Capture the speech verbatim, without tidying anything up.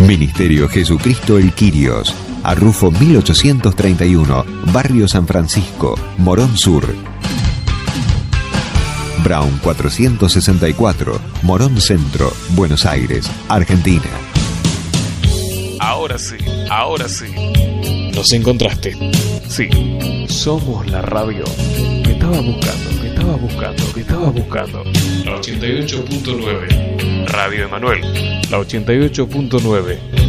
Ministerio Jesucristo El Quirios, Arrufo mil ochocientos treinta y uno, Barrio San Francisco, Morón Sur. Brown cuatrocientos sesenta y cuatro, Morón Centro, Buenos Aires, Argentina. Ahora sí, ahora sí. Nos encontraste. Sí, somos la radio que estaba buscando, que estaba buscando, que estaba buscando. La ochenta y ocho punto nueve. Radio Emanuel, la ochenta y ocho punto nueve.